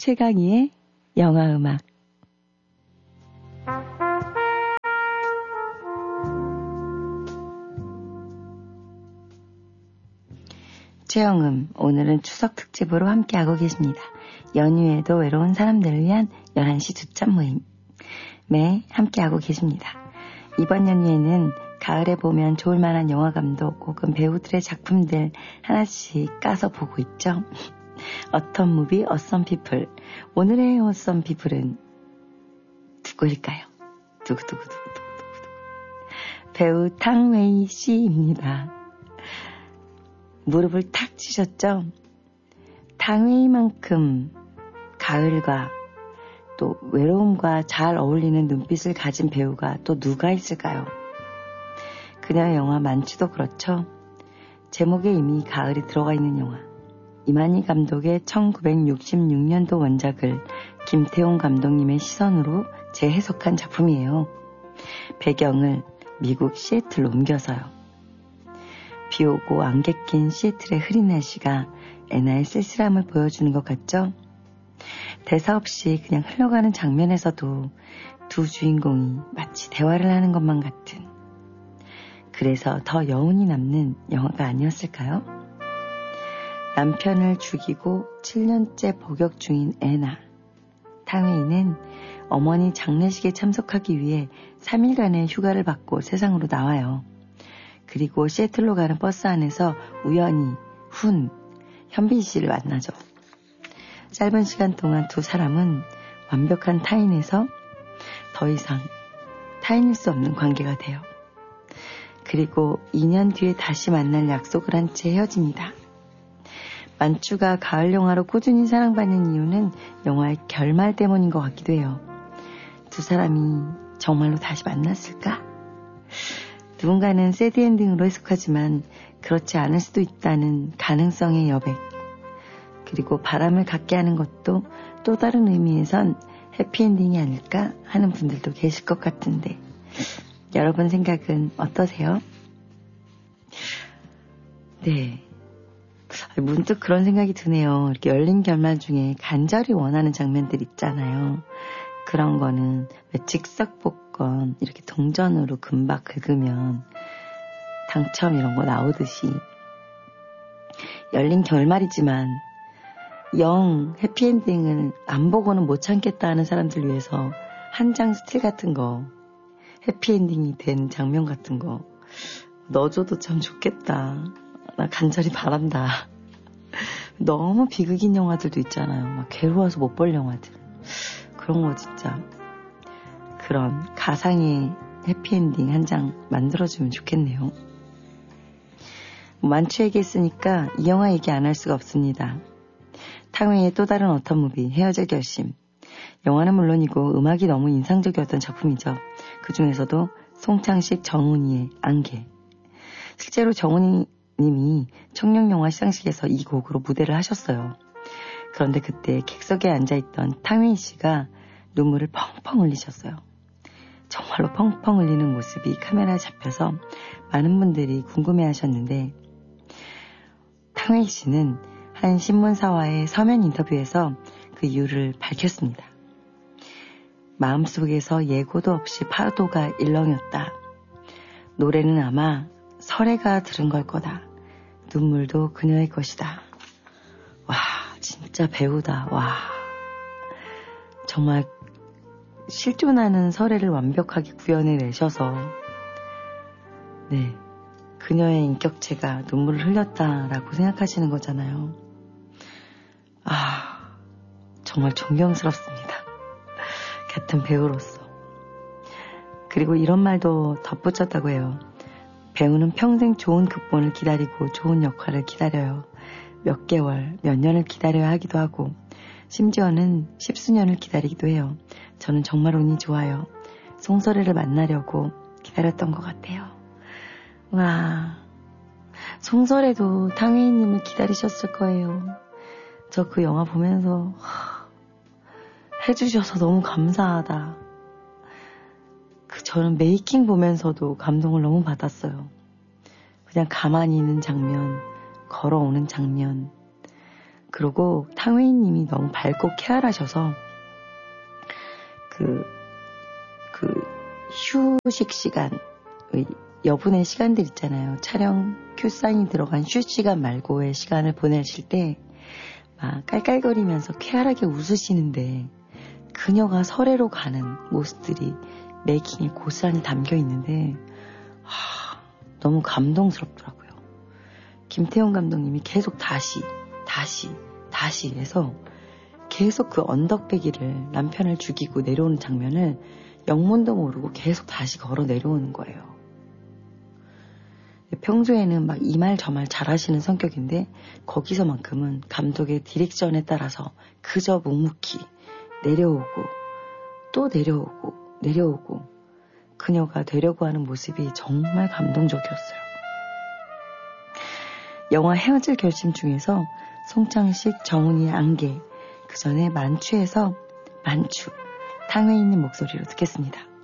최강희의 영화음악. 최영음, 오늘은 추석 특집으로 함께하고 계십니다. 연휴에도 외로운 사람들을 위한 11시 두점 모임. 네, 함께하고 계십니다. 이번 연휴에는 가을에 보면 좋을 만한 영화 감독 혹은 배우들의 작품들 하나씩 까서 보고 있죠. 어떤 무비, 어썸 피플. 오늘의 어썸 피플은 누구일까요? 두구두구두구두구. 배우 탕웨이 씨입니다. 무릎을 탁 치셨죠? 탕웨이만큼 가을과 또 외로움과 잘 어울리는 눈빛을 가진 배우가 또 누가 있을까요? 그녀의 영화 만추도 그렇죠. 제목에 이미 가을이 들어가 있는 영화. 이만희 감독의 1966년도 원작을 김태용 감독님의 시선으로 재해석한 작품이에요. 배경을 미국 시애틀로 옮겨서요. 비오고 안개 낀 시애틀의 흐린 날씨가 애나의 쓸쓸함을 보여주는 것 같죠? 대사 없이 그냥 흘러가는 장면에서도 두 주인공이 마치 대화를 하는 것만 같은, 그래서 더 여운이 남는 영화가 아니었을까요? 남편을 죽이고 7년째 복역 중인 애나. 탕웨이는 어머니 장례식에 참석하기 위해 3일간의 휴가를 받고 세상으로 나와요. 그리고 시애틀로 가는 버스 안에서 우연히 현빈 씨를 만나죠. 짧은 시간 동안 두 사람은 완벽한 타인에서 더 이상 타인일 수 없는 관계가 돼요. 그리고 2년 뒤에 다시 만날 약속을 한 채 헤어집니다. 만추가 가을 영화로 꾸준히 사랑받는 이유는 영화의 결말 때문인 것 같기도 해요. 두 사람이 정말로 다시 만났을까? 누군가는 새드엔딩으로 해석하지만 그렇지 않을 수도 있다는 가능성의 여백. 그리고 바람을 갖게 하는 것도 또 다른 의미에선 해피엔딩이 아닐까 하는 분들도 계실 것 같은데, 여러분 생각은 어떠세요? 네. 문득 그런 생각이 드네요. 이렇게 열린 결말 중에 간절히 원하는 장면들 있잖아요. 그런 거는 왜 즉석복권 이렇게 동전으로 금박 긁으면 당첨 이런 거 나오듯이 열린 결말이지만 영 해피엔딩을 안 보고는 못 참겠다 하는 사람들 위해서 한 장 스틸 같은 거, 해피엔딩이 된 장면 같은 거 넣어줘도 참 좋겠다. 나 간절히 바란다. 너무 비극인 영화들도 있잖아요. 막 괴로워서 못 볼 영화들. 그런 거 진짜, 그런 가상의 해피엔딩 한 장 만들어주면 좋겠네요. 만추 얘기했으니까 이 영화 얘기 안 할 수가 없습니다. 탕웨이의 또 다른 어떤 무비, 헤어질 결심. 영화는 물론이고 음악이 너무 인상적이었던 작품이죠. 그 중에서도 송창식, 정훈이의 안개. 실제로 정훈이 님이 청룡영화 시상식에서 이 곡으로 무대를 하셨어요. 그런데 그때 객석에 앉아있던 탕웨이 씨가 눈물을 펑펑 흘리셨어요. 정말로 펑펑 흘리는 모습이 카메라에 잡혀서 많은 분들이 궁금해하셨는데, 탕웨이 씨는 한 신문사와의 서면 인터뷰에서 그 이유를 밝혔습니다. 마음속에서 예고도 없이 파도가 일렁였다. 노래는 아마 설애가 들은 걸 거다. 눈물도 그녀의 것이다. 와, 진짜 배우다. 와, 정말 실존하는 설애를 완벽하게 구현해내셔서, 네, 그녀의 인격체가 눈물을 흘렸다라고 생각하시는 거잖아요. 아, 정말 존경스럽습니다. 같은 배우로서. 그리고 이런 말도 덧붙였다고 해요. 배우는 평생 좋은 극본을 기다리고 좋은 역할을 기다려요. 몇 개월, 몇 년을 기다려야 하기도 하고, 심지어는 10수년을 기다리기도 해요. 저는 정말 운이 좋아요. 송설애를 만나려고 기다렸던 것 같아요. 와, 송설애도 탕웨이님을 기다리셨을 거예요. 저 그 영화 보면서 해주셔서 너무 감사하다. 저는 메이킹 보면서도 감동을 너무 받았어요. 그냥 가만히 있는 장면, 걸어오는 장면, 그리고 탕웨이님이 너무 밝고 쾌활하셔서 휴식 시간, 여분의 시간들 있잖아요. 촬영 큐사인이 들어간 휴 시간 말고의 시간을 보내실 때 막 깔깔거리면서 쾌활하게 웃으시는데 그녀가 설애로 가는 모습들이 메이킹에 고스란히 담겨 있는데 너무 감동스럽더라고요. 김태용 감독님이 계속 다시 해서 계속 그 언덕배기를 남편을 죽이고 내려오는 장면을 영문도 모르고 계속 다시 걸어 내려오는 거예요. 평소에는 막 이 말 저 말 잘하시는 성격인데 거기서만큼은 감독의 디렉션에 따라서 그저 묵묵히 내려오고 또 내려오고 그녀가 되려고 하는 모습이 정말 감동적이었어요. 영화 헤어질 결심 중에서 송창식, 정훈이의 안개, 그 전에 만추에서 만추, 탕웨이님 목소리로 듣겠습니다.